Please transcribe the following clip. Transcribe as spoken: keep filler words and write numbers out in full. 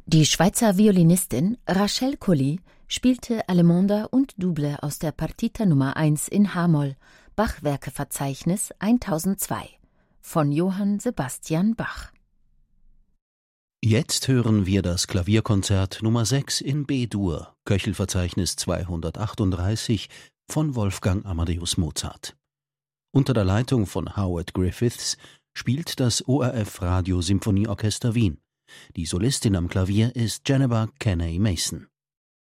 Die Schweizer Violinistin Rachel Colli spielte Allemande und Double aus der Partita Nummer eins in H-Moll, Bach-Werkeverzeichnis tausendzwei von Johann Sebastian Bach. Jetzt hören wir das Klavierkonzert Nummer sechs in B-Dur, Köchelverzeichnis zweihundertachtunddreißig von Wolfgang Amadeus Mozart. Unter der Leitung von Howard Griffiths spielt das O R F Radio Symphonieorchester Wien. Die Solistin am Klavier ist Jennifer Kenney Mason.